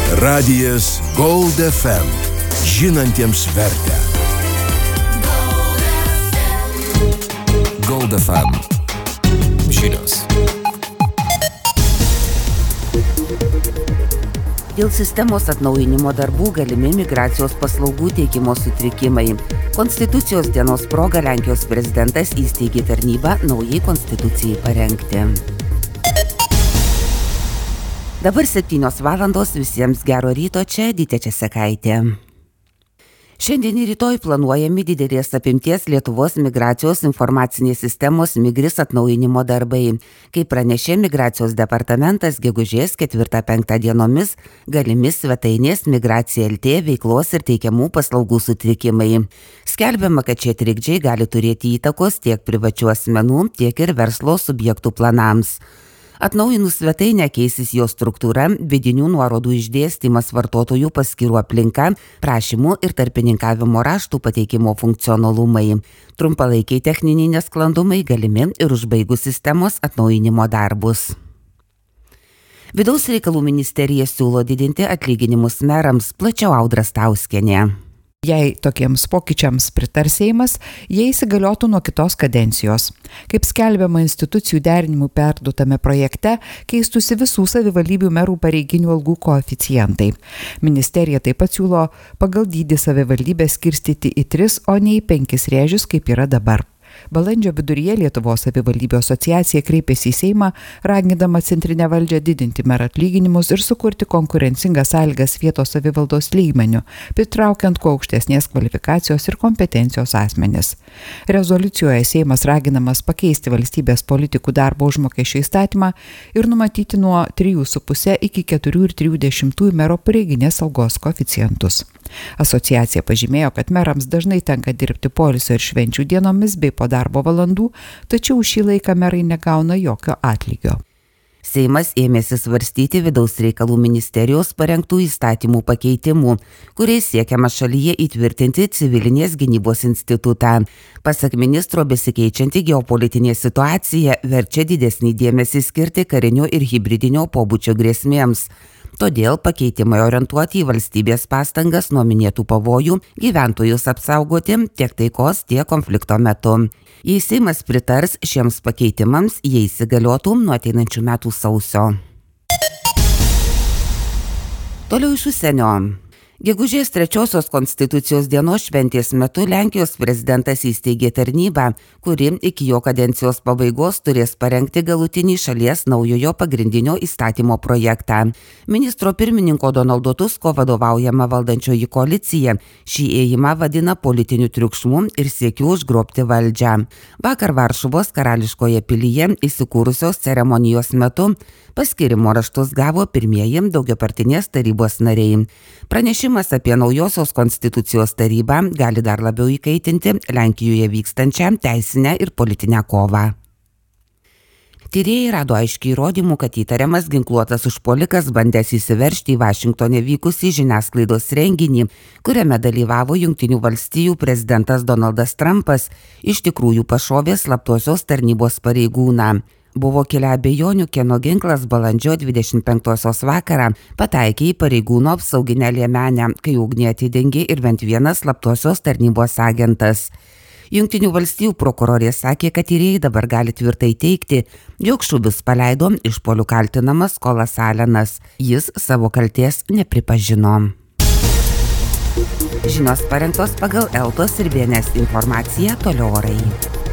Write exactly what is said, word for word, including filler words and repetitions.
Radijas Gold F M. Žinantiems vertę. Gold F M. Žinios. Dėl sistemos atnaujinimo darbų galimi migracijos paslaugų teikimo sutrikimai. Konstitucijos dienos proga Lenkijos prezidentas įsteigė tarnybą naujai konstitucijai parengti. Dabar septynios valandos, visiems gero ryto, čia Dytė Česekaitė. Šiandien ir rytoj planuojami didelės apimties Lietuvos migracijos informacinės sistemos Migris atnaujinimo darbai. Kaip pranešė Migracijos departamentas, gegužės ketvirtą penktą dienomis galimi svetainės Migracija L T veiklos ir teikiamų paslaugų sutrikimai. Skelbiama, kad šie trikdžiai gali turėti įtakos tiek privačių asmenų, tiek ir verslo subjektų planams. Atnaujinus svetainę keisis jo struktūra, vidinių nuorodų išdėstymas, vartotojų paskyrų aplinka, prašymų ir tarpininkavimo raštų pateikimo funkcionalumai. Trumpalaikiai techniniai nesklandumai galimi ir užbaigus sistemos atnaujinimo darbus. Vidaus reikalų ministerija siūlo didinti atlyginimus merams, plačiau Audra Stauskienė. Jei tokiems pokyčiams pritars Seimas, jie įsigaliotų nuo kitos kadencijos. Kaip skelbiama institucijų derinimų perduotame projekte, keistųsi visų savivaldybių merų pareiginių algų koeficientai. Ministerija taip pat siūlo pagal dydį savivaldybę skirstyti į tris, o ne į penkis rėžius, kaip yra dabar. Balandžio viduryje Lietuvos savivaldybių asociacija kreipėsi į Seimą, ragindama centrinę valdžią didinti merų atlyginimus ir sukurti konkurencingas sąlygas vietos savivaldos lygmeniu, pritraukiant kuo aukštesnės kvalifikacijos ir kompetencijos asmenis. Rezoliucijoje Seimas raginamas pakeisti valstybės politikų darbo užmokesčio įstatymą ir numatyti nuo trijų su puse iki keturių ir trijų dešimtųjų mero pareiginės algos koeficientus. Asociacija pažymėjo, kad merams dažnai tenka dirbti poilsio ir švenčių dienomis bei po darbo valandų, tačiau šį laiką merai negauna jokio atlygio. Seimas ėmėsi svarstyti vidaus reikalų ministerijos parengtų įstatymų pakeitimų, kuriais siekiama šalyje įtvirtinti civilinės gynybos institutą. Pasak ministro, besikeičianti geopolitinė situacija verčia didesnį dėmesį skirti karinio ir hibridinio pobūdžio grėsmėms. Todėl pakeitimai orientuoti į valstybės pastangas nuo minėtų pavojų gyventojus apsaugoti tiek taikos, tiek konflikto metu. Jei Seimas pritars šiems pakeitimams, jie įsigaliotų nuo ateinančių metų sausio. Toliau iš užsienio. Gegužės trečiosios konstitucijos dienos šventės metu Lenkijos prezidentas įsteigė tarnybą, kuri iki jo kadencijos pabaigos turės parengti galutinį šalies naujojo pagrindinio įstatymo projektą. Ministro pirmininko Donaldo Tusko vadovaujama valdančioji koalicija šį ėjimą vadina politiniu triukšmu ir siekiu užgrobti valdžią. Vakar Varšuvos karališkoje pilyje įsikūrusios ceremonijos metu paskyrimo raštus gavo pirmieji daugiapartinės tarybos nariai. Pranešimas apie naujosios konstitucijos tarybą gali dar labiau įkaitinti Lenkijoje vykstančią teisinę ir politinę kovą. Tyrėjai rado aiškiai įrodymų, kad įtariamas ginkluotas užpuolikas bandęs įsiveržti į Vašingtone vykusį žiniasklaidos renginį, kuriame dalyvavo Jungtinių valstijų prezidentas Donaldas Trumpas, iš tikrųjų pašovė slaptosios tarnybos pareigūną. Buvo kilę abejonių, kieno ginklas balandžio dvidešimt penktosios vakarą pataikė į pareigūno apsauginę liemenę, kai ugnį atidengė ir bent vienas slaptosios tarnybos agentas. Jungtinių valstijų prokurorė sakė, kad tyrėjai dabar gali tvirtai teigti, jog šūvius paleido išpuoliu kaltinamas Kolas Alenas. Jis savo kaltės nepripažino. Žinios parengtos pagal Eltos ir B N S informaciją, toliau orai.